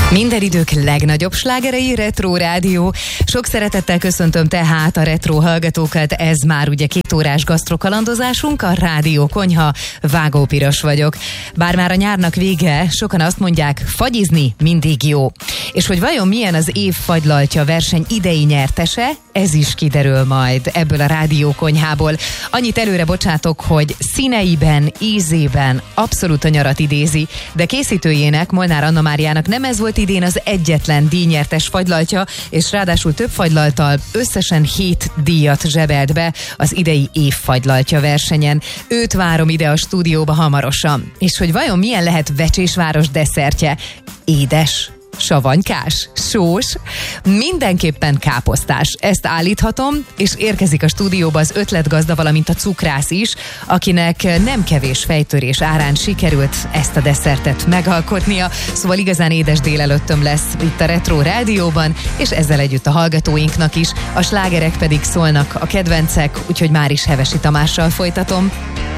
Minden idők legnagyobb slágerei, Retro Rádió. Sok szeretettel köszöntöm tehát a retro hallgatókat, ez már ugye 2 órás gasztrokalandozásunk, a Rádió Konyha, Vágó Piros vagyok. Bár már a nyárnak vége, sokan azt mondják, fagyizni mindig jó. És hogy vajon milyen az év fagylaltja verseny idei nyertese, ez is kiderül majd ebből a Rádió Konyhából. Annyit előre bocsátok, hogy színeiben, ízében abszolút a nyarat idézi, de készítőjének, Molnár Anna Máriának nem ez volt idén az egyetlen díjnyertes fagylaltja, és ráadásul több fagylalttal összesen 7 díjat zsebelt be az idei év fagylaltja versenyen. Őt várom ide a stúdióba hamarosan. És hogy vajon milyen lehet Vecsésváros desszertje? Édes, savanykás, sós, mindenképpen káposztás. Ezt állíthatom, és érkezik a stúdióba az ötletgazda, valamint a cukrász is, akinek nem kevés fejtörés árán sikerült ezt a desszertet megalkotnia. Szóval igazán édes délelőttöm lesz itt a Retro Rádióban, és ezzel együtt a hallgatóinknak is. A slágerek pedig szólnak a kedvencek, úgyhogy már is Hevesi Tamással folytatom.